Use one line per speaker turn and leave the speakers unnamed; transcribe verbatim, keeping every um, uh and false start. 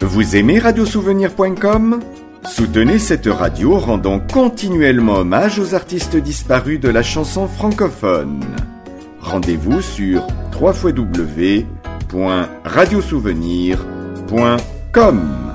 Vous aimez radiosouvenir point com ? Soutenez cette radio en rendant continuellement hommage aux artistes disparus de la chanson francophone. Rendez-vous sur w w w point radiosouvenir point com.